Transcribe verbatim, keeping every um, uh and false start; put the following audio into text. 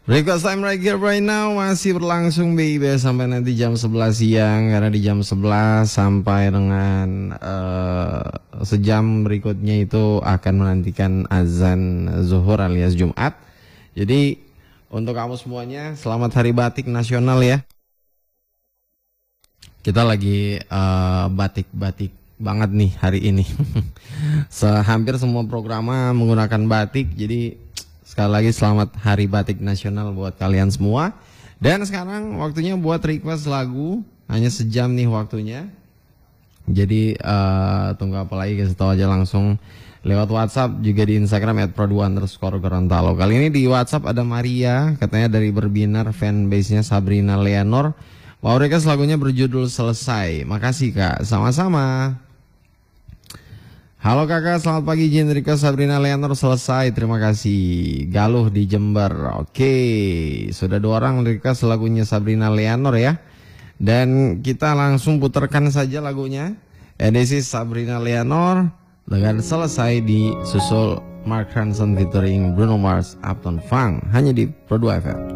Request time right here right now masih berlangsung baby sampai nanti jam sebelas siang, karena di jam sebelas sampai dengan uh, sejam berikutnya itu akan menantikan azan zuhur alias Jumat. Jadi untuk kamu semuanya selamat Hari Batik Nasional ya. Kita lagi uh, batik-batik banget nih hari ini. Hampir semua program menggunakan batik, jadi sekali lagi selamat Hari Batik Nasional buat kalian semua. Dan sekarang waktunya buat request lagu, hanya sejam nih waktunya. Jadi uh, tunggu apa lagi, kasih tahu aja langsung lewat WhatsApp, juga di Instagram at pro dua underscore Gorontalo. Kali ini di WhatsApp ada Maria, katanya dari Berbinar, fanbase-nya Sabrina Leonor. Mau request lagunya berjudul Selesai. Makasih Kak, sama-sama. Halo kakak, selamat pagi. Izin request Sabrina Leonor Selesai. Terima kasih. Galuh di Jember. Oke, sudah dua orang request lagunya Sabrina Leonor ya. Dan kita langsung putarkan saja lagunya. And this is Sabrina Leonor dengan Selesai di susul Mark Ronson featuring Bruno Mars, Uptown Funk, hanya di Pro dua F M.